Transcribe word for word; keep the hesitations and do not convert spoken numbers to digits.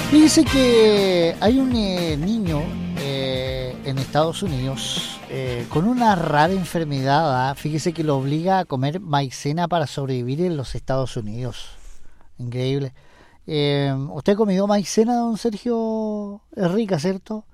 Fíjese que hay un eh, niño eh, en Estados Unidos eh, con una rara enfermedad. ¿Ah? Fíjese que lo obliga a comer maicena para sobrevivir en los Estados Unidos. Increíble. Eh, ¿Usted ha comido maicena, don Sergio? Es rica, ¿cierto?